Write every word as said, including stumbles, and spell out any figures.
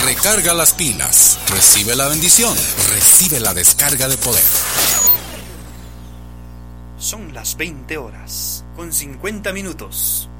Recarga las pilas. Recibe la bendición. Recibe la descarga de poder. Son las veinte horas, con cincuenta minutos.